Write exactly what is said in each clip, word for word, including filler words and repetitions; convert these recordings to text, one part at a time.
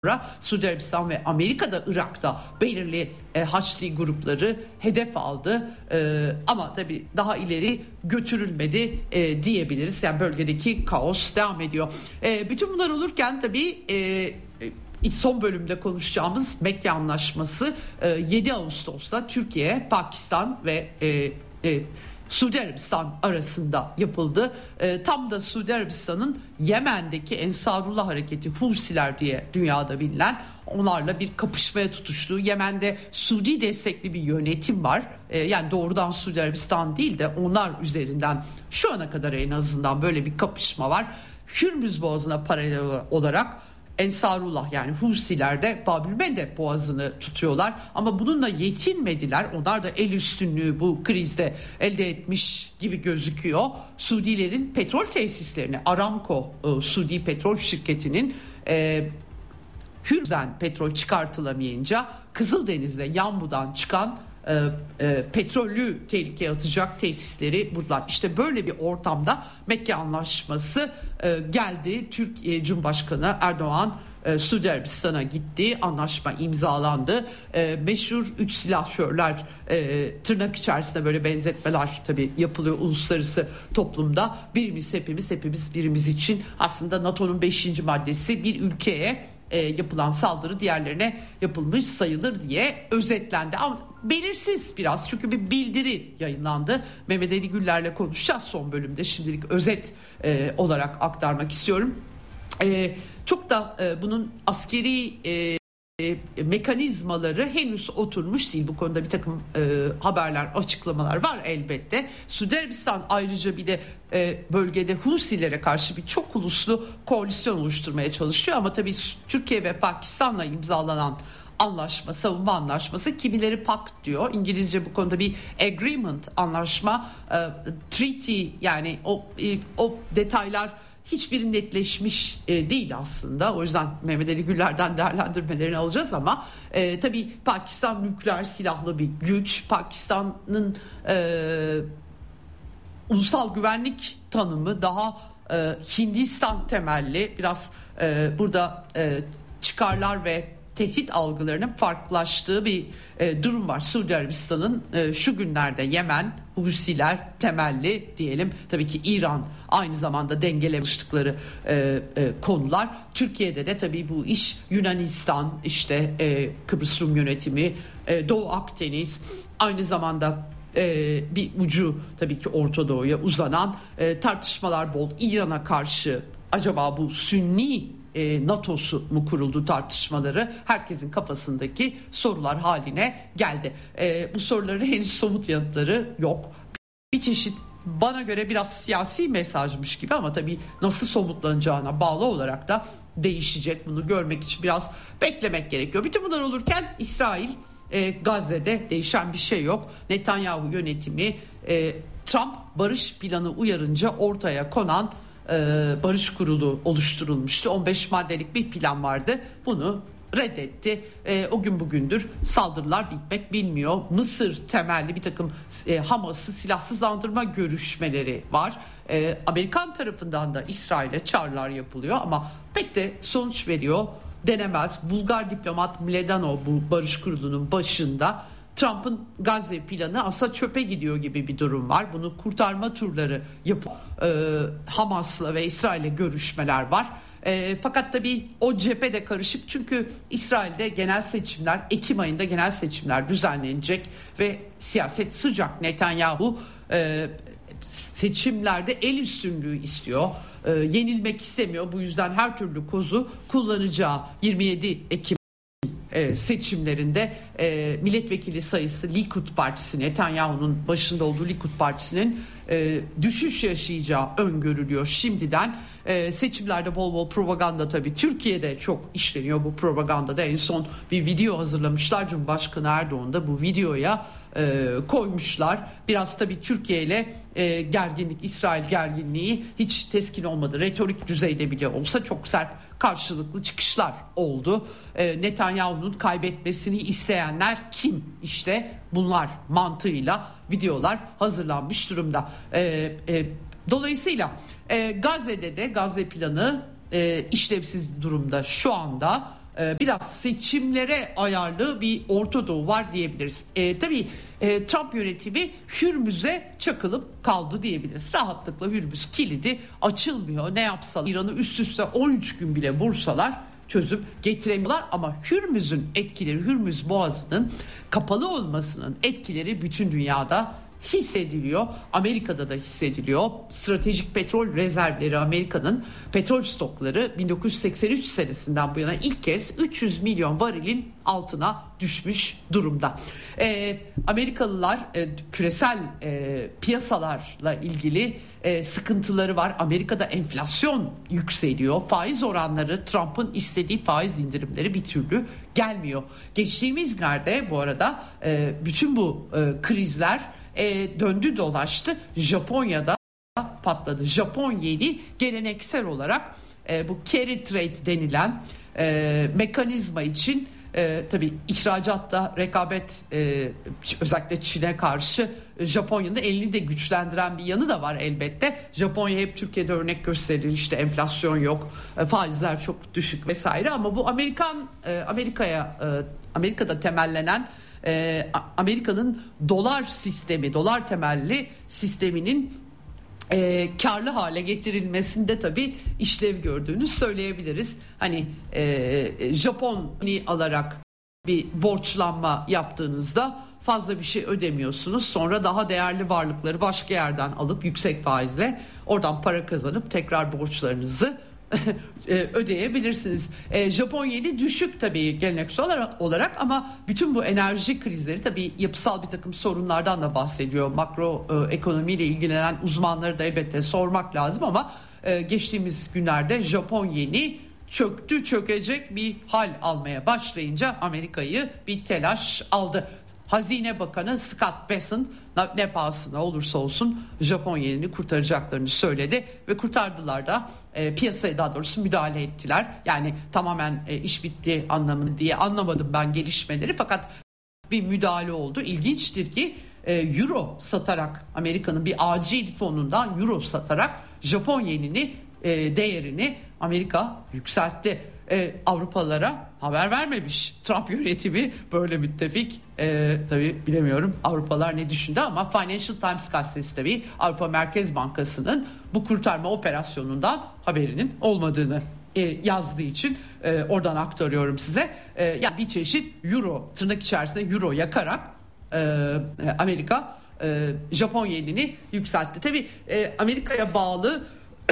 Suudi Arabistan ve Amerika'da Irak'ta belirli e, Haçlı grupları hedef aldı. E, ama tabii daha ileri götürülmedi e, diyebiliriz. Yani bölgedeki kaos devam ediyor. E, bütün bunlar olurken tabii e, son bölümde konuşacağımız Mekke Anlaşması e, yedi Ağustos'ta Türkiye, Pakistan ve e, e, Suudi Arabistan arasında yapıldı. E, tam da Suudi Arabistan'ın Yemen'deki Ensarullah hareketi, Husiler diye dünyada bilinen, onlarla bir kapışmaya tutuştuğu, Yemen'de Suudi destekli bir yönetim var. E, yani doğrudan Suudi Arabistan değil de onlar üzerinden şu ana kadar en azından böyle bir kapışma var. Hürmüz Boğazı'na paralel olarak Ensarullah yani Husiler de Bab-ül-Mandeb boğazını tutuyorlar ama bununla yetinmediler. Onlar da el üstünlüğü bu krizde elde etmiş gibi gözüküyor. Suudilerin petrol tesislerini, Aramco e, Suudi petrol şirketinin e, Hürmüz'den petrol çıkartılamayınca Kızıldeniz'de Yanbu'dan çıkan e, e, petrollü tehlikeye atacak tesisleri buldular. İşte böyle bir ortamda Mekke Anlaşması e, geldi. Türkiye Cumhurbaşkanı Erdoğan e, Suudi Arabistan'a gitti. Anlaşma imzalandı. E, meşhur üç silahşörler e, tırnak içerisinde böyle benzetmeler tabii yapılıyor uluslararası toplumda. Birimiz hepimiz, hepimiz birimiz için aslında NATO'nun beşinci maddesi bir ülkeye E, yapılan saldırı diğerlerine yapılmış sayılır diye özetlendi. Ama belirsiz biraz çünkü bir bildiri yayınlandı. Mehmet Ali Güller'le konuşacağız son bölümde. Şimdilik özet e, olarak aktarmak istiyorum. E, çok da e, bunun askeri e, e, mekanizmaları henüz oturmuş değil. Bu konuda bir takım e, haberler, açıklamalar var elbette. Suudi Arabistan ayrıca bir de e, bölgede Husilere karşı bir çok uluslu koalisyon oluşturmaya çalışıyor. Ama tabii Türkiye ve Pakistan'la imzalanan anlaşma, savunma anlaşması, kimileri pact diyor. İngilizce bu konuda bir agreement, anlaşma, e, treaty yani o e, o detaylar hiçbiri netleşmiş e, değil aslında. O yüzden Mehmet Ali Güller'den değerlendirmelerini alacağız ama e, tabii Pakistan nükleer silahlı bir güç. Pakistan'ın e, ulusal güvenlik tanımı daha e, Hindistan temelli. Biraz e, burada e, çıkarlar ve tehdit algılarının farklılaştığı bir e, durum var. Suudi Arabistan'ın e, şu günlerde Yemen, Husiler temelli diyelim. Tabii ki İran aynı zamanda dengelemiştikleri e, e, konular. Türkiye'de de tabii bu iş Yunanistan, işte e, Kıbrıs Rum yönetimi, e, Doğu Akdeniz, aynı zamanda e, bir ucu tabii ki Orta Doğu'ya uzanan e, tartışmalar bol. İran'a karşı acaba bu Sünni E, NATO'su mu kuruldu tartışmaları herkesin kafasındaki sorular haline geldi. E, bu soruların henüz somut yanıtları yok. Bir çeşit bana göre biraz siyasi mesajmış gibi ama tabii nasıl somutlanacağına bağlı olarak da değişecek. Bunu görmek için biraz beklemek gerekiyor. Bütün bunlar olurken İsrail, e, Gazze'de değişen bir şey yok. Netanyahu yönetimi e, Trump barış planı uyarınca ortaya konan Barış Kurulu oluşturulmuştu. on beş maddelik bir plan vardı. Bunu reddetti. E, o gün bugündür saldırılar bitmek bilmiyor. Mısır temelli bir takım e, Hamas'ı silahsızlandırma görüşmeleri var. E, Amerikan tarafından da İsrail'e çağrılar yapılıyor ama pek de sonuç veriyor denemez. Bulgar diplomat Mledanov bu Barış Kurulu'nun başında. Trump'ın Gazze planı aslında çöpe gidiyor gibi bir durum var. Bunu kurtarma turları yapıp e, Hamas'la ve İsrail'le görüşmeler var. E, fakat tabii o cephe de karışık çünkü İsrail'de genel seçimler, Ekim ayında genel seçimler düzenlenecek ve siyaset sıcak. Netanyahu e, seçimlerde el üstünlüğü istiyor. E, yenilmek istemiyor. Bu yüzden her türlü kozu kullanacağı yirmi yedi Ekim seçimlerinde e, milletvekili sayısı Likud Partisi, Netanyahu'nun başında olduğu Likud Partisi'nin e, düşüş yaşayacağı öngörülüyor şimdiden. E, seçimlerde bol bol propaganda tabii Türkiye'de çok işleniyor bu propagandada. En son bir video hazırlamışlar. Cumhurbaşkanı Erdoğan da bu videoya e, koymuşlar. Biraz tabii Türkiye ile e, gerginlik, İsrail gerginliği hiç teskin olmadı. Retorik düzeyde bile olsa çok sert karşılıklı çıkışlar oldu. E, Netanyahu'nun kaybetmesini isteyenler kim? İşte bunlar mantığıyla videolar hazırlanmış durumda. E, e, dolayısıyla e, Gazze'de de Gazze planı e, işlevsiz durumda şu anda. e, biraz seçimlere ayarlı bir Orta Doğu var diyebiliriz. E, tabii e, Trump yönetimi Hürmüz'e çakılıp kaldı diyebiliriz. Rahatlıkla Hürmüz kilidi açılmıyor. Ne yapsalar İran'ı üst üste on üç gün bile vursalar çözüp getiremiyorlar ama Hürmüz'ün etkileri, Hürmüz Boğazı'nın kapalı olmasının etkileri bütün dünyada hissediliyor. Amerika'da da hissediliyor. Stratejik petrol rezervleri, Amerika'nın petrol stokları bin dokuz yüz seksen üç senesinden bu yana ilk kez üç yüz milyon varilin altına düşmüş durumda. Ee, Amerikalılar e, küresel e, piyasalarla ilgili e, sıkıntıları var. Amerika'da enflasyon yükseliyor. Faiz oranları, Trump'ın istediği faiz indirimleri bir türlü gelmiyor. Geçtiğimiz günlerde bu arada e, bütün bu e, krizler e, döndü dolaştı. Japonya'da patladı. Japon yeni geleneksel olarak e, bu carry trade denilen e, mekanizma için e, tabii ihracatta rekabet e, özellikle Çin'e karşı Japonya'nın elini de güçlendiren bir yanı da var elbette. Japonya hep Türkiye'de örnek gösterilir, işte enflasyon yok, e, faizler çok düşük vesaire ama bu Amerikan e, Amerika'ya e, Amerika'da temellenen e, Amerika'nın dolar sistemi, dolar temelli sisteminin E, karlı hale getirilmesinde tabii işlev gördüğünü söyleyebiliriz. Hani e, Japon'i alarak bir borçlanma yaptığınızda fazla bir şey ödemiyorsunuz. Sonra daha değerli varlıkları başka yerden alıp yüksek faizle oradan para kazanıp tekrar borçlarınızı ödeyebilirsiniz. E, Japon yeni düşük tabii geleneksel olarak, olarak ama bütün bu enerji krizleri tabii yapısal bir takım sorunlardan da bahsediyor. Makro e, ekonomiyle ilgilenen uzmanları da elbette sormak lazım ama e, geçtiğimiz günlerde Japon yeni çöktü, çökecek bir hal almaya başlayınca Amerika'yı bir telaş aldı. Hazine Bakanı Scott Bessent ne pahasına olursa olsun Japon yenini kurtaracaklarını söyledi ve kurtardılar da e, piyasaya daha doğrusu müdahale ettiler. Yani tamamen e, iş bitti anlamını diye anlamadım ben gelişmeleri, fakat bir müdahale oldu. İlginçtir ki e, euro satarak, Amerika'nın bir acil fonundan euro satarak Japon yenini e, değerini Amerika yükseltti. Ee, Avrupalılara haber vermemiş Trump yönetimi, böyle müttefik. Ee, tabii bilemiyorum Avrupalılar ne düşündü ama Financial Times gazetesi tabii Avrupa Merkez Bankası'nın bu kurtarma operasyonundan haberinin olmadığını e, yazdığı için e, oradan aktarıyorum size. E, yani bir çeşit euro, tırnak içerisinde euro yakarak e, Amerika e, Japon yenini yükseltti. Tabii e, Amerika'ya bağlı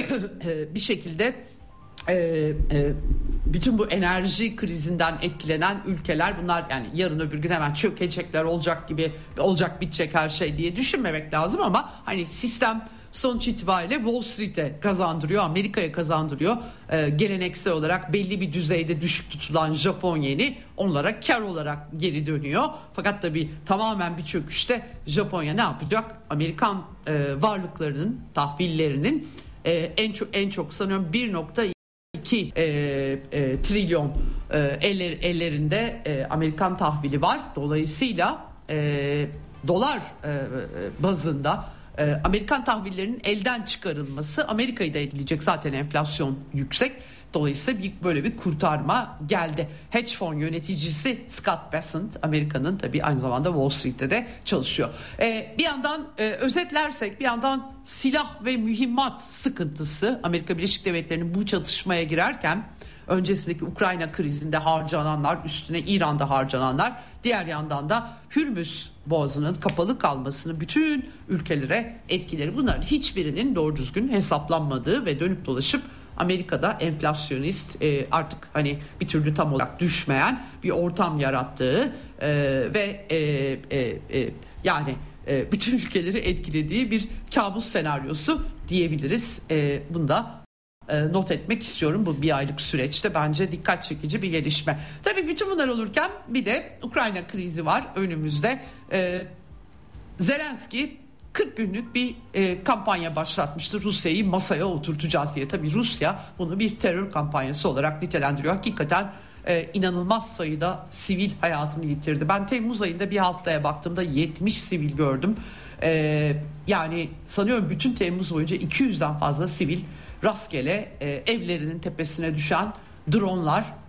e, bir şekilde Ee, e, bütün bu enerji krizinden etkilenen ülkeler bunlar, yani yarın öbür gün hemen çökecekler olacak gibi, olacak bitecek her şey diye düşünmemek lazım ama hani sistem sonuç itibariyle Wall Street'e kazandırıyor, Amerika'ya kazandırıyor. Ee, geleneksel olarak belli bir düzeyde düşük tutulan Japon yeni onlara kar olarak geri dönüyor. Fakat tabii tamamen bir çöküşte Japonya ne yapacak? Amerikan e, varlıklarının, tahvillerinin e, en çok en çok sanıyorum bir nokta iki e, e, trilyon e, eller, ellerinde e, Amerikan tahvili var. Dolayısıyla e, dolar e, bazında e, Amerikan tahvillerinin elden çıkarılması Amerika'yı da etkileyecek. Zaten enflasyon yüksek. Dolayısıyla bir, böyle bir kurtarma geldi. Hedge fon yöneticisi Scott Bessent, Amerika'nın tabii aynı zamanda Wall Street'te de çalışıyor. Ee, bir yandan e, özetlersek bir yandan silah ve mühimmat sıkıntısı, Amerika Birleşik Devletleri'nin bu çatışmaya girerken öncesindeki Ukrayna krizinde harcananlar, üstüne İran'da harcananlar, diğer yandan da Hürmüz Boğazı'nın kapalı kalmasının bütün ülkelere etkileri, bunların hiçbirinin doğru düzgün hesaplanmadığı ve dönüp dolaşıp Amerika'da enflasyonist e, artık hani bir türlü tam olarak düşmeyen bir ortam yarattığı e, ve e, e, e, yani e, bütün ülkeleri etkilediği bir kabus senaryosu diyebiliriz. E, bunu da e, not etmek istiyorum. Bu bir aylık süreçte bence dikkat çekici bir gelişme. Tabii bütün bunlar olurken bir de Ukrayna krizi var önümüzde. E, Zelenski kırk günlük bir e, kampanya başlatmıştı, Rusya'yı masaya oturtacağız diye. Tabii Rusya bunu bir terör kampanyası olarak nitelendiriyor. Hakikaten e, inanılmaz sayıda sivil hayatını yitirdi. Ben Temmuz ayında bir haftaya baktığımda yetmiş sivil gördüm. E, yani sanıyorum bütün Temmuz boyunca iki yüzden fazla sivil rastgele e, evlerinin tepesine düşen dronlar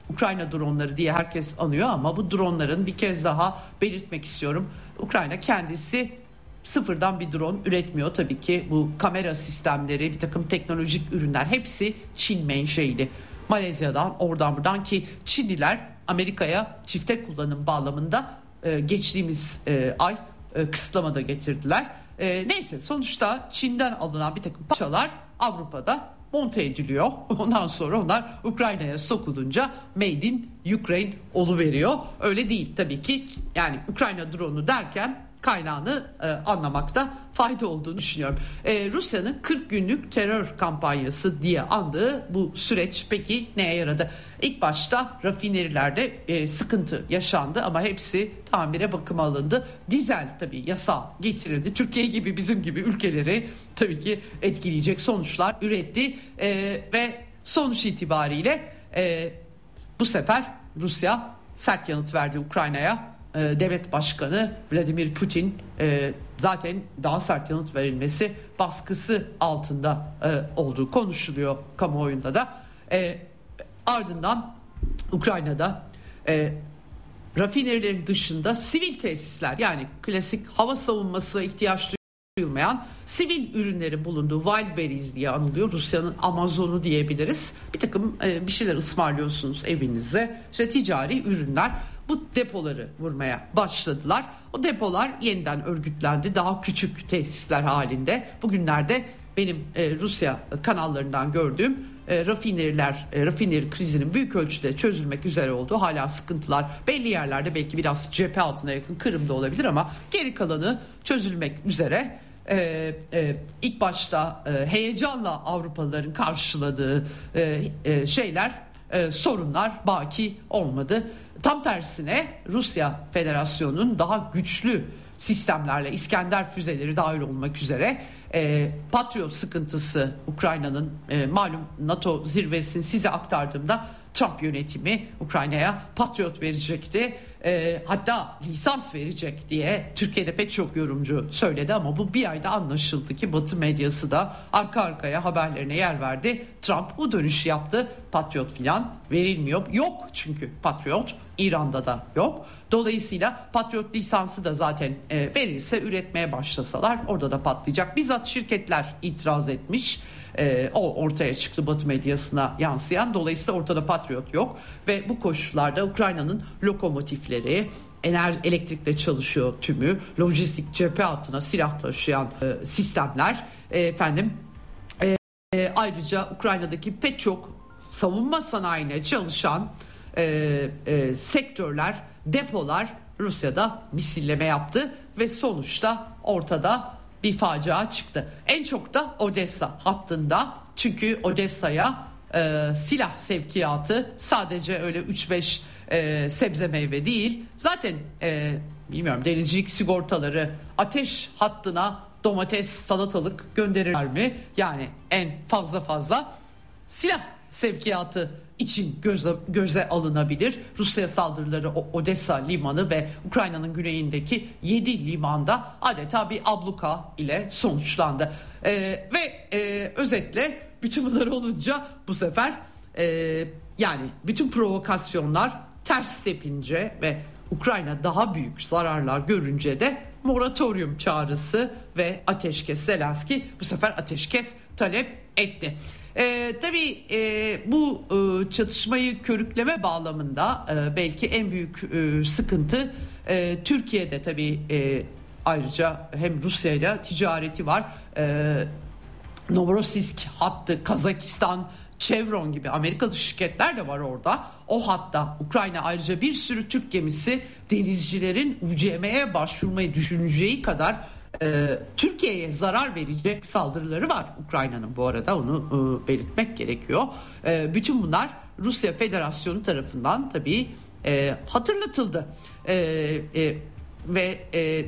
Ukrayna dronları diye herkes anıyor ama bu dronların, bir kez daha belirtmek istiyorum, Ukrayna kendisi sıfırdan bir drone üretmiyor. Tabii ki bu kamera sistemleri, bir takım teknolojik ürünler hepsi Çin menşeili. Malezya'dan, oradan buradan, ki Çinliler Amerika'ya çifte kullanım bağlamında e, geçtiğimiz e, ay e, kısıtlama da getirdiler. E, neyse, sonuçta Çin'den alınan bir takım parçalar Avrupa'da monte ediliyor. Ondan sonra onlar Ukrayna'ya sokulunca Made in Ukraine oluveriyor. Öyle değil tabii ki. Yani Ukrayna drone'u derken kaynağını e, anlamakta fayda olduğunu düşünüyorum. E, Rusya'nın kırk günlük terör kampanyası diye andığı bu süreç peki neye yaradı? İlk başta rafinerilerde e, sıkıntı yaşandı ama hepsi tamire, bakıma alındı. Dizel tabii yasa getirildi. Türkiye gibi, bizim gibi ülkeleri tabii ki etkileyecek sonuçlar üretti e, ve sonuç itibariyle e, bu sefer Rusya sert yanıt verdi Ukrayna'ya. Devlet Başkanı Vladimir Putin e, zaten daha sert yanıt verilmesi baskısı altında e, olduğu konuşuluyor kamuoyunda da. E, ardından Ukrayna'da e, rafinerilerin dışında sivil tesisler, yani klasik hava savunması ihtiyaç duyulmayan sivil ürünlerin bulunduğu, Wildberries diye anılıyor. Rusya'nın Amazon'u diyebiliriz. Bir takım e, bir şeyler ısmarlıyorsunuz evinize. İşte ticari ürünler. Bu depoları vurmaya başladılar. O depolar yeniden örgütlendi. Daha küçük tesisler halinde. Bugünlerde benim e, Rusya kanallarından gördüğüm e, rafineriler, e, rafineri krizinin büyük ölçüde çözülmek üzere olduğu, hala sıkıntılar belli yerlerde, belki biraz cephe altına yakın Kırım'da olabilir ama geri kalanı çözülmek üzere. Ee, e, ilk başta e, heyecanla Avrupalıların karşıladığı e, e, şeyler, e, sorunlar baki olmadı. Tam tersine Rusya Federasyonu'nun daha güçlü sistemlerle, İskender füzeleri dahil olmak üzere e, Patriot sıkıntısı, Ukrayna'nın e, malum NATO zirvesini size aktardığımda Trump yönetimi Ukrayna'ya Patriot verecekti. E, hatta lisans verecek diye Türkiye'de pek çok yorumcu söyledi ama bu bir ayda anlaşıldı ki Batı medyası da arka arkaya haberlerine yer verdi. Trump bu dönüşü yaptı. Patriot filan verilmiyor. Yok çünkü Patriot, İran'da da yok. Dolayısıyla Patriot lisansı da zaten e, verilse, üretmeye başlasalar orada da patlayacak. Bizzat şirketler itiraz etmiş. E, o ortaya çıktı Batı medyasına yansıyan. Dolayısıyla ortada Patriot yok ve bu koşullarda Ukrayna'nın lokomotifleri, enerji, elektrikle çalışıyor tümü, lojistik, cephe altına silah taşıyan e, sistemler, e, efendim e, e, ayrıca Ukrayna'daki pek çok savunma sanayine çalışan e, e, sektörler, depolar Rusya'da misilleme yaptı ve sonuçta ortada bir facia çıktı. En çok da Odessa hattında, çünkü Odessa'ya e, silah sevkiyatı sadece öyle üç beş e, sebze meyve değil, zaten e, bilmiyorum, denizcilik sigortaları ateş hattına domates, salatalık gönderirler mi? Yani en fazla fazla silah sevkiyatı için göze, göze alınabilir. Rusya saldırıları Odessa limanı ve Ukrayna'nın güneyindeki yedi limanda adeta bir abluka ile sonuçlandı. Ee, ve e, özetle bütün bunlar olunca bu sefer e, yani bütün provokasyonlar ters tepince ve Ukrayna daha büyük zararlar görünce de moratorium çağrısı ve ateşkes, Zelenski bu sefer ateşkes talep etti. Ee, tabii e, bu e, çatışmayı körükleme bağlamında e, belki en büyük e, sıkıntı e, Türkiye'de tabii e, ayrıca hem Rusya ile ticareti var. E, Novorossiysk hattı, Kazakistan, Chevron gibi Amerikalı şirketler de var orada. O hatta Ukrayna ayrıca bir sürü Türk gemisi denizcilerin U C M'ye başvurmayı düşüneceği kadar Ee, Türkiye'ye zarar verecek saldırıları var Ukrayna'nın, bu arada onu e, belirtmek gerekiyor. E, bütün bunlar Rusya Federasyonu tarafından tabii e, hatırlatıldı e, e, ve e,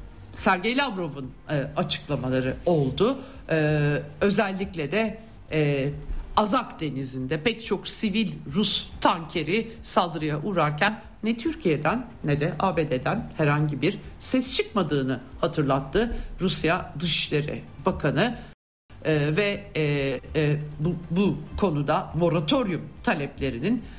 Sergey Lavrov'un e, açıklamaları oldu. E, özellikle de e, Azak Denizi'nde pek çok sivil Rus tankeri saldırıya uğrarken ne Türkiye'den ne de A B D'den herhangi bir ses çıkmadığını hatırlattı Rusya Dışişleri Bakanı. Ee, ve e, e, bu, bu konuda moratorium taleplerinin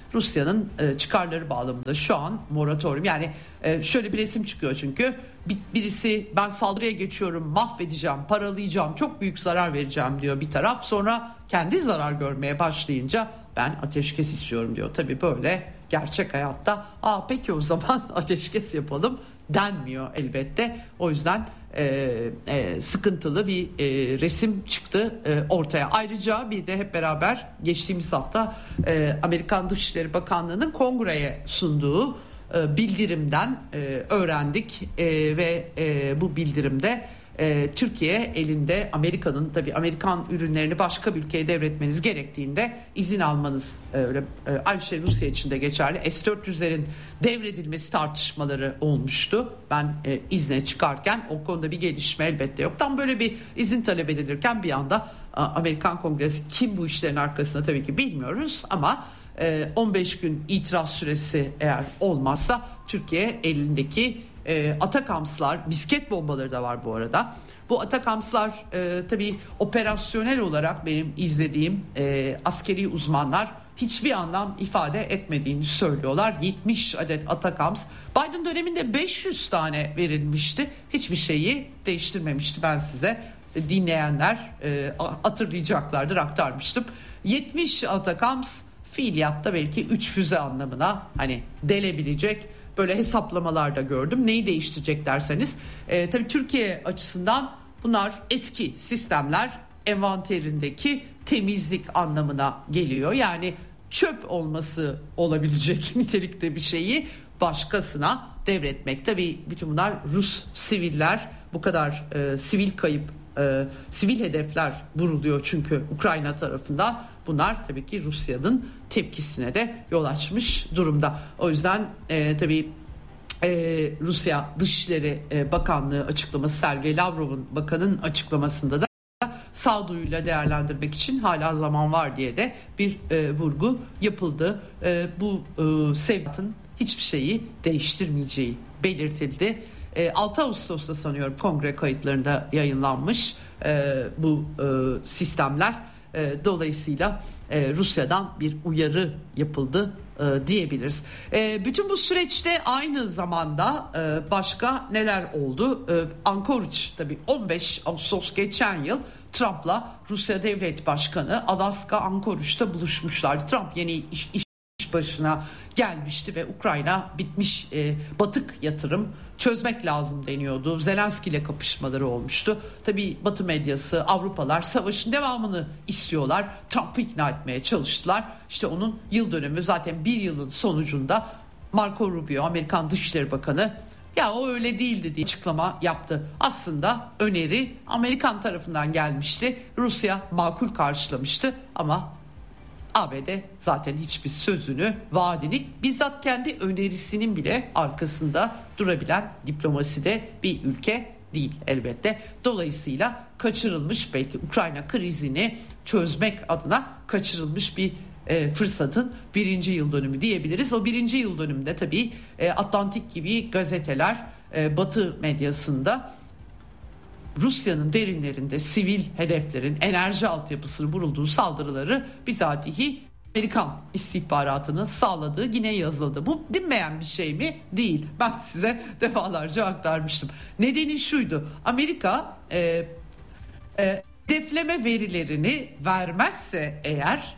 Rusya'nın e, çıkarları bağlamında şu an moratorium, yani e, şöyle bir resim çıkıyor çünkü bir, birisi ben saldırıya geçiyorum, mahvedeceğim, paralayacağım, çok büyük zarar vereceğim diyor bir taraf, sonra kendi zarar görmeye başlayınca ben ateşkes istiyorum diyor. Tabii böyle gerçek hayatta aa peki o zaman ateşkes yapalım denmiyor elbette. O yüzden e, e, sıkıntılı bir e, resim çıktı e, ortaya. Ayrıca bir de hep beraber geçtiğimiz hafta e, Amerikan Dışişleri Bakanlığı'nın kongreye sunduğu e, bildirimden e, öğrendik e, ve e, bu bildirimde e, Türkiye elinde Amerika'nın, tabii Amerikan ürünlerini başka bir ülkeye devretmeniz gerektiğinde izin almanız, e, öyle e, aynı şey Rusya için de geçerli. S dört yüzlerin devredilmesi tartışmaları olmuştu. Ben e, izne çıkarken o konuda bir gelişme elbette yok. Tam böyle bir izin talep edilirken bir anda Amerikan Kongresi, kim bu işlerin arkasında tabii ki bilmiyoruz ama e, on beş gün itiraz süresi eğer olmazsa Türkiye elindeki E, Atakamslar, misket bombaları da var bu arada. Bu Atakamslar e, tabii operasyonel olarak benim izlediğim e, askeri uzmanlar hiçbir anlam ifade etmediğini söylüyorlar. yetmiş adet Atakams Biden döneminde beş yüz tane verilmişti. Hiçbir şeyi değiştirmemişti, ben size dinleyenler e, hatırlayacaklardır, aktarmıştım. yetmiş Atakams fiiliyatta belki üç füze anlamına hani delebilecek böyle hesaplamalar da gördüm. Neyi değiştirecek derseniz e, tabii Türkiye açısından bunlar eski sistemler, envanterindeki temizlik anlamına geliyor. Yani çöp olması olabilecek nitelikte bir şeyi başkasına devretmek. Tabii bütün bunlar Rus siviller, bu kadar e, sivil kayıp, e, sivil hedefler vuruluyor çünkü Ukrayna tarafından. Bunlar tabii ki Rusya'nın tepkisine de yol açmış durumda. O yüzden e, tabii e, Rusya Dışişleri e, Bakanlığı açıklaması, Sergey Lavrov'un, bakanın açıklamasında da sağduyuyla değerlendirmek için hala zaman var diye de bir e, vurgu yapıldı. E, bu e, sevkiyatın hiçbir şeyi değiştirmeyeceği belirtildi. E, altı Ağustos'ta sanıyorum kongre kayıtlarında yayınlanmış e, bu e, sistemler. E, dolayısıyla e, Rusya'dan bir uyarı yapıldı e, diyebiliriz. E, bütün bu süreçte aynı zamanda e, başka neler oldu? E, Anchorage, tabii on beş Ağustos geçen yıl Trump'la Rusya Devlet Başkanı Alaska Anchorage'da buluşmuşlardı. Trump yeni iş, iş başına gelmişti ve Ukrayna bitmiş, e, batık yatırım çözmek lazım deniyordu. Zelenski ile kapışmaları olmuştu. Tabii Batı medyası, Avrupalar savaşın devamını istiyorlar. Trump'ı ikna etmeye çalıştılar. İşte onun yıl dönümü zaten bir yılın sonucunda Marco Rubio, Amerikan Dışişleri Bakanı, ya o öyle değildi diye açıklama yaptı. Aslında öneri Amerikan tarafından gelmişti. Rusya makul karşılamıştı ama A B D zaten hiçbir sözünü, vaadini, bizzat kendi önerisinin bile arkasında durabilen diplomaside bir ülke değil elbette. Dolayısıyla kaçırılmış, belki Ukrayna krizini çözmek adına kaçırılmış bir e, fırsatın birinci yıl dönümü diyebiliriz. O birinci yıl dönümünde tabii e, Atlantik gibi gazeteler, e, Batı medyasında Rusya'nın derinlerinde sivil hedeflerin, enerji altyapısının vurulduğu saldırıları bizatihi Amerikan istihbaratının sağladığı yine yazıldı. Bu bilinmeyen bir şey mi? Değil. Ben size defalarca aktarmıştım. Nedeni şuydu: Amerika e, e, hedefleme verilerini vermezse eğer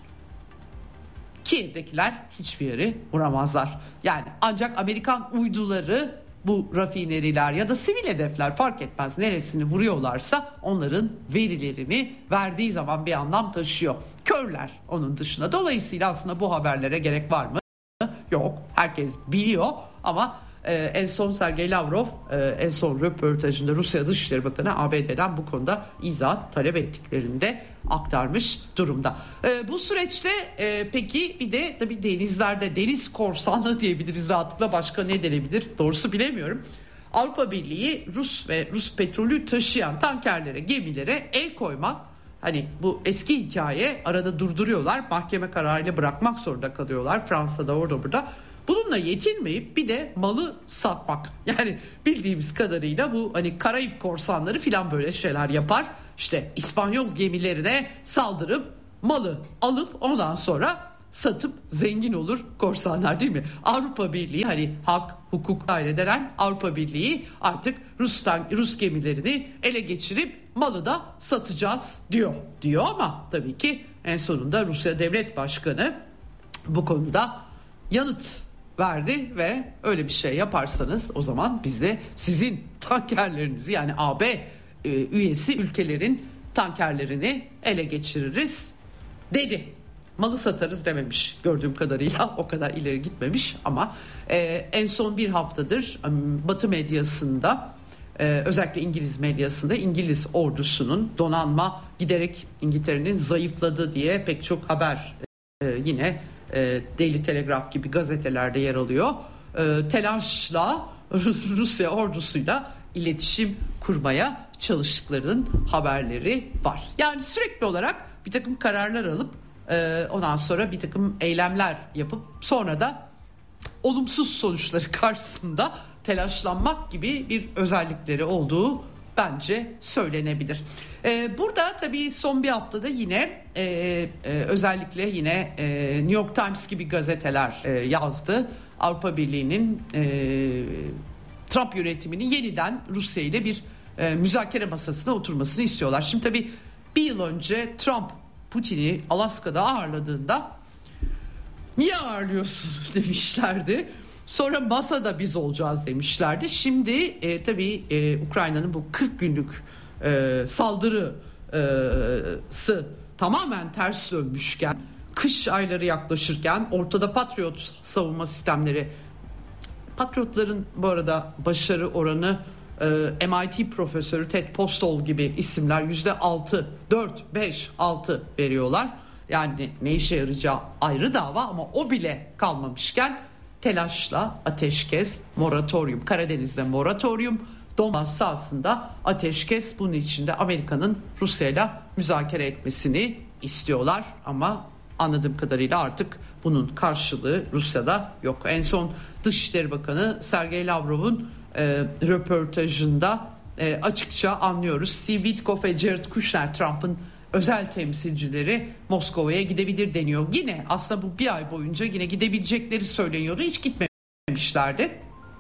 Kiev'dekiler hiçbir yere vuramazlar. Yani ancak Amerikan uyduları, bu rafineriler ya da sivil hedefler fark etmez, neresini vuruyorlarsa onların verilerini verdiği zaman bir anlam taşıyor. Körler onun dışında. Dolayısıyla aslında bu haberlere gerek var mı? Yok. Herkes biliyor ama e, en son Sergey Lavrov e, en son röportajında Rusya Dışişleri Bakanı A B D'den bu konuda izahat talep ettiklerini de aktarmış durumda. E, bu süreçte e, peki bir de tabii denizlerde deniz korsanlığı diyebiliriz rahatlıkla, başka ne denebilir doğrusu bilemiyorum. Avrupa Birliği Rus ve Rus petrolü taşıyan tankerlere, gemilere el koymak, hani bu eski hikaye, arada durduruyorlar, mahkeme kararıyla bırakmak zorunda kalıyorlar Fransa'da, orada burada. Bununla yetinmeyip bir de malı satmak. Yani bildiğimiz kadarıyla bu hani Karayip korsanları filan böyle şeyler yapar. İşte İspanyol gemilerine saldırıp malı alıp ondan sonra satıp zengin olur korsanlar, değil mi? Avrupa Birliği, hani hak, hukuk daire denen Avrupa Birliği artık Rus'tan Rus gemilerini ele geçirip malı da satacağız diyor. Diyor ama tabii ki en sonunda Rusya Devlet Başkanı bu konuda yanıt verdi ve öyle bir şey yaparsanız o zaman biz de sizin tankerlerinizi, yani A B e, üyesi ülkelerin tankerlerini ele geçiririz dedi. Malı satarız dememiş gördüğüm kadarıyla, o kadar ileri gitmemiş ama e, en son bir haftadır Batı medyasında, e, özellikle İngiliz medyasında İngiliz ordusunun donanma giderek İngiltere'nin zayıfladı diye pek çok haber e, yine e, Daily Telegraph gibi gazetelerde yer alıyor. E, telaşla Rusya ordusuyla iletişim kurmaya çalıştıklarının haberleri var. Yani sürekli olarak bir takım kararlar alıp ondan sonra bir takım eylemler yapıp sonra da olumsuz sonuçları karşısında telaşlanmak gibi bir özellikleri olduğu bence söylenebilir. Burada tabii son bir haftada yine özellikle yine New York Times gibi gazeteler yazdı. Avrupa Birliği'nin Trump yönetiminin yeniden Rusya ile bir müzakere masasına oturmasını istiyorlar. Şimdi tabii bir yıl önce Trump Putin'i Alaska'da ağırladığında niye ağırlıyorsun demişlerdi. Sonra masada biz olacağız demişlerdi. Şimdi e, tabii e, Ukrayna'nın bu kırk günlük e, saldırısı tamamen ters dönmüşken, kış ayları yaklaşırken, ortada Patriot savunma sistemleri, Patriotların bu arada başarı oranı M I T profesörü Ted Postol gibi isimler yüzde altı, dört, beş, altı veriyorlar. Yani ne işe yarayacağı ayrı dava ama o bile kalmamışken telaşla ateşkes, moratorium, Karadeniz'de moratorium, Donbas sahasında ateşkes, bunun içinde Amerika'nın Rusya'yla müzakere etmesini istiyorlar ama anladığım kadarıyla artık bunun karşılığı Rusya'da yok. En son Dışişleri Bakanı Sergey Lavrov'un E, röportajında e, açıkça anlıyoruz. Steve Witkoff ve Jared Kushner, Trump'ın özel temsilcileri, Moskova'ya gidebilir deniyor. Yine aslında bu bir ay boyunca yine gidebilecekleri söyleniyordu. Hiç gitmemişlerdi.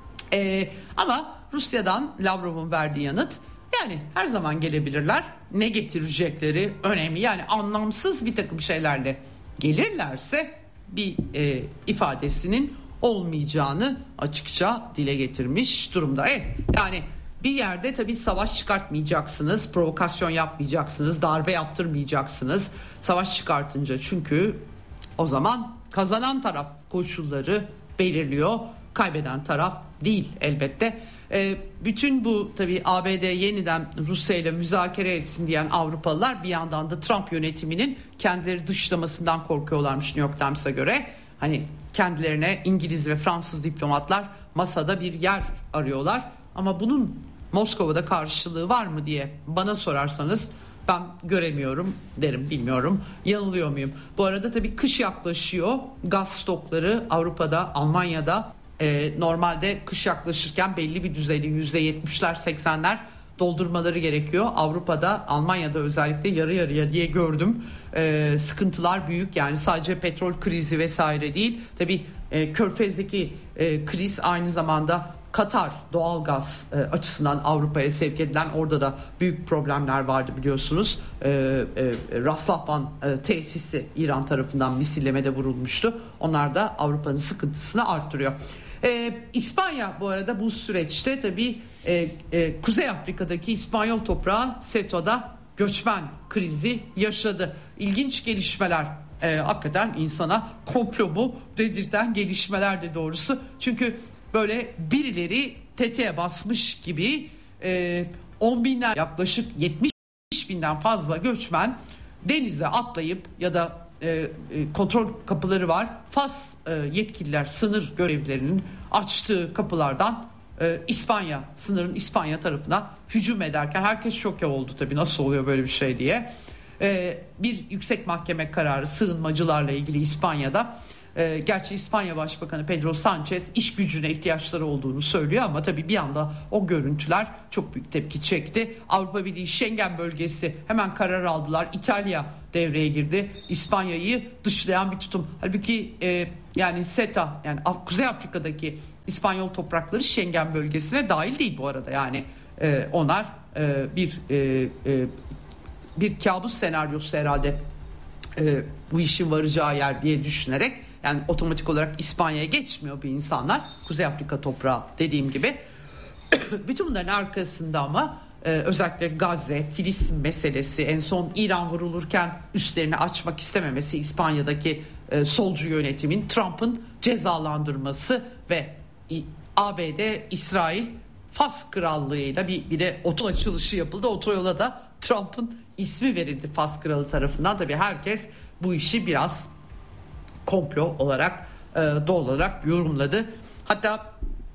E, ama Rusya'dan Lavrov'un verdiği yanıt, yani her zaman gelebilirler. Ne getirecekleri önemli. Yani anlamsız bir takım şeylerle gelirlerse bir e, ifadesinin olmayacağını açıkça dile getirmiş durumda. E, yani bir yerde tabii savaş çıkartmayacaksınız, provokasyon yapmayacaksınız, darbe yaptırmayacaksınız. Savaş çıkartınca çünkü o zaman kazanan taraf koşulları belirliyor, kaybeden taraf değil elbette. E, bütün bu tabii A B D yeniden Rusya ile müzakere etsin diyen Avrupalılar bir yandan da Trump yönetiminin kendileri dışlamasından korkuyorlarmış New York Times'a göre. Hani kendilerine İngiliz ve Fransız diplomatlar masada bir yer arıyorlar ama bunun Moskova'da karşılığı var mı diye bana sorarsanız ben göremiyorum derim, bilmiyorum, yanılıyor muyum? Bu arada tabii kış yaklaşıyor, gaz stokları Avrupa'da, Almanya'da e, normalde kış yaklaşırken belli bir düzeyde yüzde yetmişler seksenler doldurmaları gerekiyor. Avrupa'da, Almanya'da özellikle yarı yarıya diye gördüm. Ee, sıkıntılar büyük, yani sadece petrol krizi vesaire değil. Tabii e, Körfez'deki e, kriz aynı zamanda Katar doğalgaz e, açısından Avrupa'ya sevk edilen, orada da büyük problemler vardı biliyorsunuz. E, e, Raslafan e, tesisi İran tarafından misillemede vurulmuştu. Onlar da Avrupa'nın sıkıntısını arttırıyor. E, İspanya bu arada bu süreçte tabii e, e, Kuzey Afrika'daki İspanyol toprağı Ceutá'da göçmen krizi yaşadı. İlginç gelişmeler, e, hakikaten insana komplo mu dedirten gelişmeler de doğrusu. Çünkü böyle birileri tetiğe basmış gibi e, on binler, yaklaşık yetmiş binden fazla göçmen denize atlayıp ya da e, e, kontrol kapıları var. Fas e, yetkililer, sınır görevlilerinin açtığı kapılardan e, İspanya, sınırın İspanya tarafına hücum ederken herkes şoke oldu tabii, nasıl oluyor böyle bir şey diye. E, bir yüksek mahkeme kararı sığınmacılarla ilgili İspanya'da E, gerçi İspanya Başbakanı Pedro Sanchez iş gücüne ihtiyaçları olduğunu söylüyor ama tabii bir anda o görüntüler çok büyük tepki çekti. Avrupa Birliği Schengen bölgesi hemen karar aldılar. İtalya devreye girdi. İspanya'yı dışlayan bir tutum. Halbuki e, yani SETA, yani Kuzey Afrika'daki İspanyol toprakları Schengen bölgesine dahil değil bu arada. Yani e, onlar e, bir e, e, bir kabus senaryosu herhalde e, bu işin varacağı yer diye düşünerek, yani otomatik olarak İspanya'ya geçmiyor bir insanlar. Kuzey Afrika toprağı dediğim gibi. Bütün bunların arkasında ama e, özellikle Gazze, Filistin meselesi, en son İran vurulurken üstlerini açmak istememesi, İspanya'daki e, solcu yönetimin Trump'ın cezalandırması ve A B D, İsrail, Fas Krallığı'yla bir, bir de otoyol açılışı yapıldı. Otoyola da Trump'ın ismi verildi Fas Kralı tarafından. Tabii herkes bu işi biraz komplo olarak e, doğal olarak yorumladı. Hatta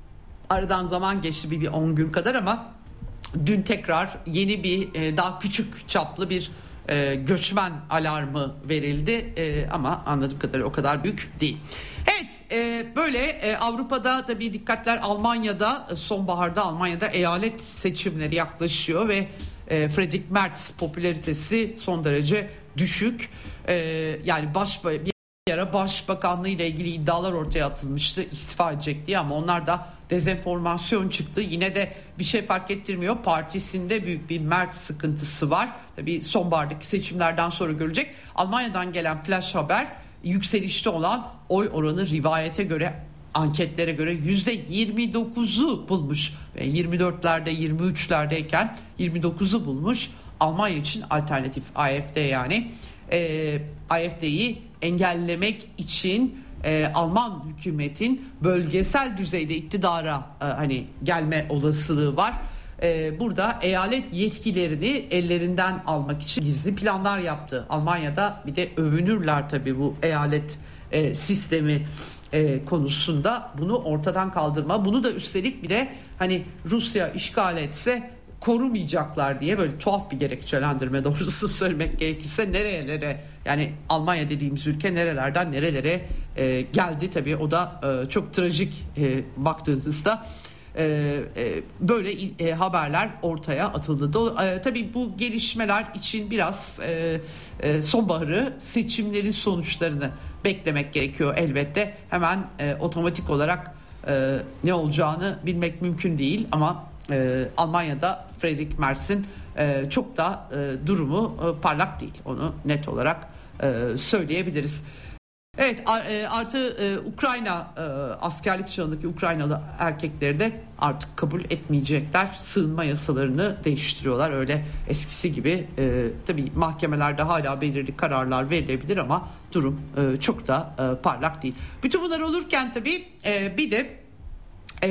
aradan zaman geçti bir on gün kadar ama dün tekrar yeni bir e, daha küçük çaplı bir e, göçmen alarmı verildi e, ama anladığım kadarıyla o kadar büyük değil. Evet, e, böyle e, Avrupa'da tabii dikkatler Almanya'da, sonbaharda Almanya'da eyalet seçimleri yaklaşıyor ve e, Friedrich Merz popülaritesi son derece düşük. E, yani baş bir ara başbakanlığı ile ilgili iddialar ortaya atılmıştı, istifa edecek diye, ama onlar da dezenformasyon çıktı. Yine de bir şey fark ettirmiyor. Partisinde büyük bir Merz sıkıntısı var. Tabii sonbahardaki seçimlerden sonra görecek. Almanya'dan gelen flash haber, yükselişte olan oy oranı rivayete göre, anketlere göre yüzde yirmi dokuzu bulmuş. Ve yirmi dörtlerde yirmi üçlerdeyken yirmi dokuzu bulmuş. Almanya için alternatif A F D, yani e, A F D'yi engellemek için e, Alman hükümetin bölgesel düzeyde iktidara e, hani gelme olasılığı var. E, burada eyalet yetkilerini ellerinden almak için gizli planlar yaptı. Almanya'da bir de övünürler tabii bu eyalet e, sistemi e, konusunda, bunu ortadan kaldırma. Bunu da üstelik bir de hani Rusya işgal etse korumayacaklar diye, böyle tuhaf bir gerekçelendirme, doğrusu söylemek gerekirse. Nerelere, yani Almanya dediğimiz ülke nerelerden nerelere e, geldi tabii, o da e, çok trajik e, baktığınızda e, e, böyle e, haberler ortaya atıldı. Do, e, tabii bu gelişmeler için biraz e, e, sonbaharı, seçimlerin sonuçlarını beklemek gerekiyor elbette. Hemen e, otomatik olarak e, ne olacağını bilmek mümkün değil ama e, Almanya'da Friedrich Merz'in e, çok da e, durumu e, parlak değil. Onu net olarak e, söyleyebiliriz. Evet, artı e, Ukrayna e, askerlik çağındaki Ukraynalı erkekleri de artık kabul etmeyecekler. Sığınma yasalarını değiştiriyorlar. Öyle eskisi gibi e, tabii mahkemelerde hala belirli kararlar verilebilir ama durum e, çok da e, parlak değil. Bütün bunlar olurken tabii e, bir de e,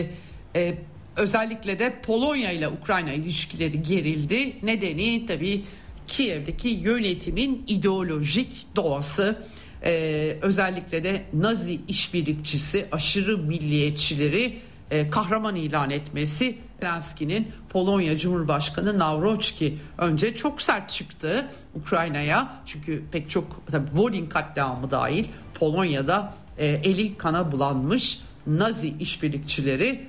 e, özellikle de Polonya ile Ukrayna ilişkileri gerildi. Nedeni tabii Kiev'deki yönetimin ideolojik doğası. Ee, özellikle de Nazi işbirlikçisi, aşırı milliyetçileri e, kahraman ilan etmesi. Zelenski'nin Polonya Cumhurbaşkanı Nawrocki önce çok sert çıktı Ukrayna'ya. Çünkü pek çok, tabii Volyn katliamı dahil Polonya'da e, eli kana bulanmış Nazi işbirlikçileri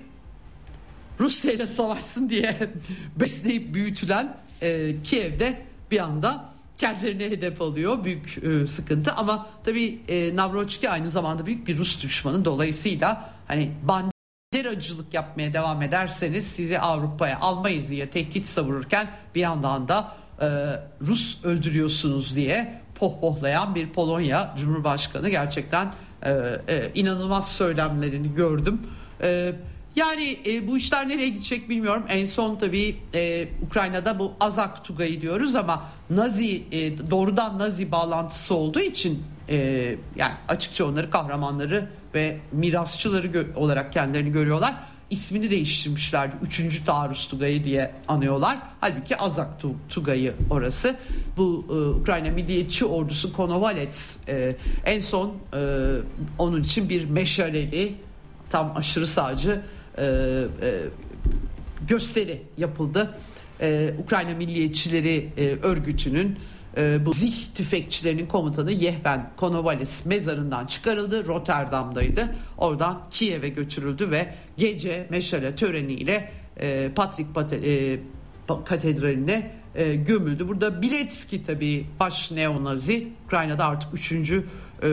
Rusya ile savaşsın diye besleyip büyütülen e, Kiev'de bir anda kendilerine hedef alıyor. Büyük e, sıkıntı ama tabii e, Nawrocki aynı zamanda büyük bir Rus düşmanı. Dolayısıyla hani banderacılık yapmaya devam ederseniz sizi Avrupa'ya almayız diye tehdit savururken bir yandan da e, Rus öldürüyorsunuz diye pohpohlayan bir Polonya Cumhurbaşkanı. Gerçekten e, e, inanılmaz söylemlerini gördüm. E, Yani e, bu işler nereye gidecek bilmiyorum. En son tabii e, Ukrayna'da bu Azak Tugayı diyoruz ama Nazi, e, doğrudan Nazi bağlantısı olduğu için e, yani açıkça onları kahramanları ve mirasçıları gö- olarak kendilerini görüyorlar. İsmini değiştirmişlerdi. Üçüncü Taarruz Tugayı diye anıyorlar. Halbuki Azak Tugayı orası. Bu e, Ukrayna Milliyetçi Ordusu Konovalets e, en son e, onun için bir meşaleli, tam aşırı sağcı Ee, e, gösteri yapıldı. Ee, Ukrayna Milliyetçileri e, örgütünün e, bu Zih tüfekçilerinin komutanı Yehven Konovalis mezarından çıkarıldı. Rotterdam'daydı. Oradan Kiev'e götürüldü ve gece meşale töreniyle e, Patrik Pate, e, Katedrali'ne e, gömüldü. Burada Biletski tabii baş neonazi. Ukrayna'da artık üçüncü e,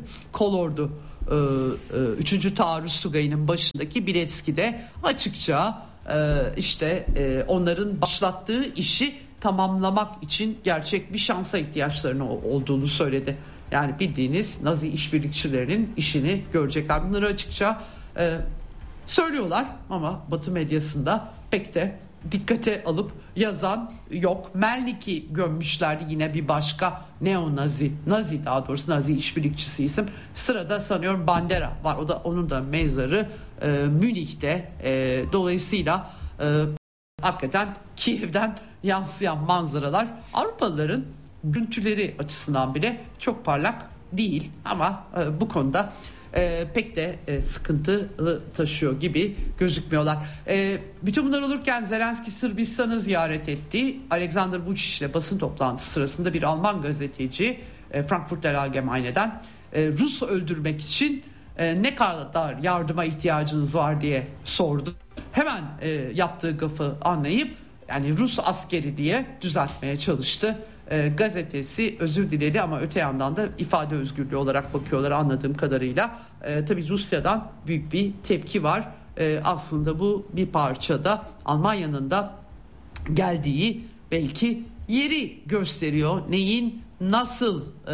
kolordu e, e, üçüncü taarruz tugayının başındaki Biletski de açıkça e, işte e, onların başlattığı işi tamamlamak için gerçek bir şansa ihtiyaçlarının olduğunu söyledi. Yani bildiğiniz Nazi işbirlikçilerinin işini görecekler. Bunları açıkça e, söylüyorlar ama Batı medyasında pek de dikkate alıp yazan yok. Melnik'i gömmüşlerdi, yine bir başka neo-nazi, nazi daha doğrusu nazi işbirlikçisi isim. Sırada sanıyorum Bandera var. O da, onun da mezarı e, Münih'te. E, dolayısıyla e, hakikaten Kiev'den yansıyan manzaralar Avrupalıların görüntüleri açısından bile çok parlak değil ama e, bu konuda e, pek de e, sıkıntılı taşıyor gibi gözükmüyorlar. E, bütün bunlar olurken Zelenski Sırbistan'ı ziyaret etti. Alexander Vučić ile basın toplantısı sırasında bir Alman gazeteci e, Frankfurter Allgemeine'den e, Rus öldürmek için e, ne kadar yardıma ihtiyacınız var diye sordu. Hemen e, yaptığı gafı anlayıp yani Rus askeri diye düzeltmeye çalıştı. E, gazetesi özür diledi ama öte yandan da ifade özgürlüğü olarak bakıyorlar anladığım kadarıyla. E, tabii Rusya'dan büyük bir tepki var. E, aslında bu bir parçada Almanya'nın da geldiği belki yeri gösteriyor. Neyin nasıl e, e,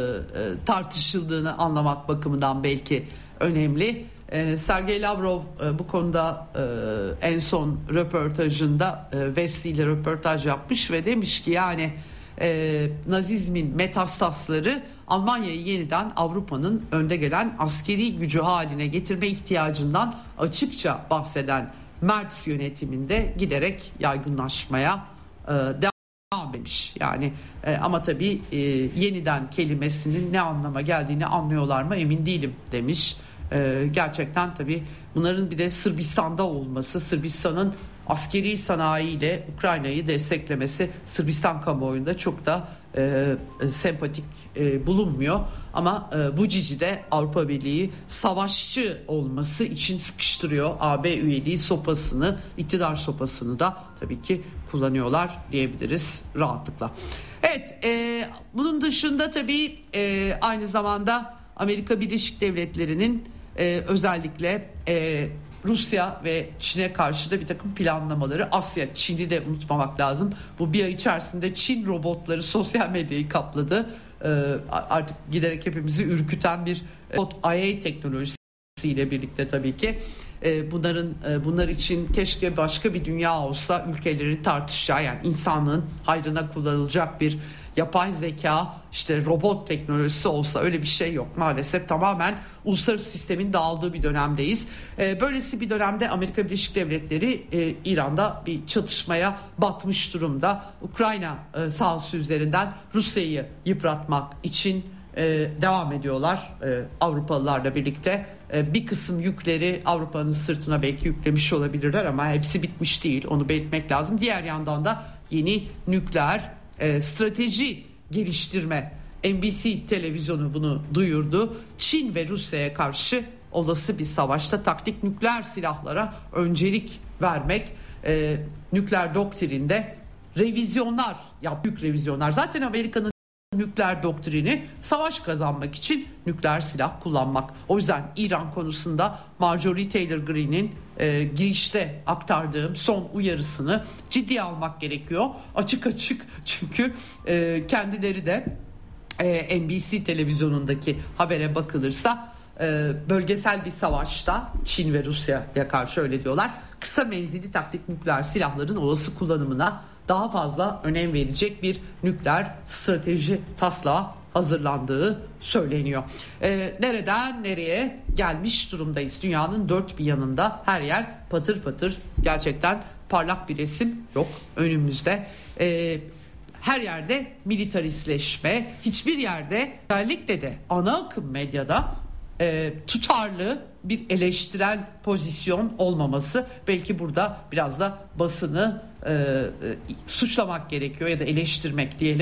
tartışıldığını anlamak bakımından belki önemli. E, Sergey Lavrov e, bu konuda e, en son röportajında e, Vesti ile röportaj yapmış ve demiş ki yani e, Nazizmin metastasları Almanya'yı yeniden Avrupa'nın önde gelen askeri gücü haline getirme ihtiyacından açıkça bahseden Merz yönetiminde giderek yaygınlaşmaya e, devam etmiş. Yani e, ama tabii e, yeniden kelimesinin ne anlama geldiğini anlıyorlar mı emin değilim demiş. Ee, gerçekten tabii bunların bir de Sırbistan'da olması, Sırbistan'ın askeri sanayiyle Ukrayna'yı desteklemesi Sırbistan kamuoyunda çok da e, sempatik e, bulunmuyor. Ama e, Vučić de Avrupa Birliği savaşçı olması için sıkıştırıyor. A B üyeliği sopasını, iktidar sopasını da tabii ki kullanıyorlar diyebiliriz rahatlıkla. Evet, e, bunun dışında tabii e, aynı zamanda Amerika Birleşik Devletleri'nin e, özellikle e, Rusya ve Çin'e karşı da bir takım planlamaları. Asya, Çin'i de unutmamak lazım. Bu bir ay içerisinde Çin robotları sosyal medyayı kapladı. E, artık giderek hepimizi ürküten bir robot I A teknolojisiyle birlikte tabii ki. E, bunların e, bunlar için keşke başka bir dünya olsa, ülkelerin tartışacağı yani insanlığın hayrına kullanılacak bir yapay zeka, işte robot teknolojisi olsa, öyle bir şey yok maalesef. Tamamen uluslararası sistemin dağıldığı bir dönemdeyiz. Ee, böylesi bir dönemde Amerika Birleşik Devletleri e, İran'da bir çatışmaya batmış durumda. Ukrayna e, sahası üzerinden Rusya'yı yıpratmak için e, devam ediyorlar e, Avrupalılarla birlikte. E, bir kısım yükleri Avrupa'nın sırtına belki yüklemiş olabilirler ama hepsi bitmiş değil, onu belirtmek lazım. Diğer yandan da yeni nükleer e, strateji geliştirme, N B C televizyonu bunu duyurdu. Çin ve Rusya'ya karşı olası bir savaşta taktik nükleer silahlara öncelik vermek, e, nükleer doktrinde revizyonlar, ya büyük revizyonlar. Zaten Amerika'nın nükleer doktrini savaş kazanmak için nükleer silah kullanmak. O yüzden İran konusunda Marjorie Taylor Greene'in e, girişte aktardığım son uyarısını ciddiye almak gerekiyor. Açık açık, çünkü e, kendileri de e, N B C televizyonundaki habere bakılırsa e, bölgesel bir savaşta Çin ve Rusya'ya karşı öyle diyorlar. Kısa menzilli taktik nükleer silahların olası kullanımına daha fazla önem verecek bir nükleer strateji taslağı hazırlandığı söyleniyor. Ee, nereden nereye gelmiş durumdayız? Dünyanın dört bir yanında her yer patır patır, gerçekten parlak bir resim yok önümüzde. Ee, her yerde militaristleşme, hiçbir yerde, özellikle de ana akım medyada e, tutarlı bir eleştirel pozisyon olmaması. Belki burada biraz da basını e, e, suçlamak gerekiyor ya da eleştirmek diyelim.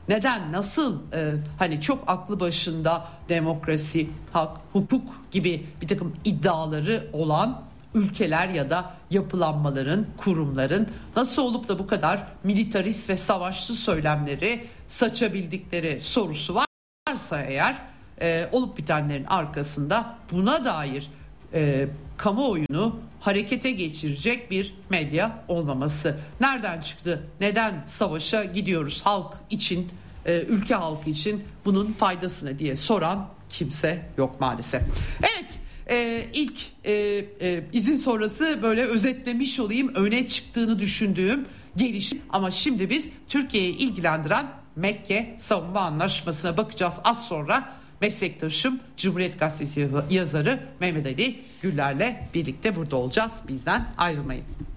Neden, nasıl, e, hani çok aklı başında demokrasi, hak, hukuk gibi bir takım iddiaları olan ülkeler ya da yapılanmaların, kurumların nasıl olup da bu kadar militarist ve savaşçı söylemleri saçabildikleri sorusu varsa eğer, e, olup bitenlerin arkasında buna dair e, kamuoyunu harekete geçirecek bir medya olmaması. Nereden çıktı? Neden savaşa gidiyoruz halk için, e, ülke halkı için, bunun faydasını diye soran kimse yok maalesef. Evet, e, ilk e, e, izin sonrası böyle özetlemiş olayım öne çıktığını düşündüğüm gelişim. Ama şimdi biz Türkiye'yi ilgilendiren Mekke Savunma Anlaşması'na bakacağız az sonra. Meslektaşım Cumhuriyet Gazetesi yazarı Mehmet Ali Güller'le birlikte burada olacağız. Bizden ayrılmayın.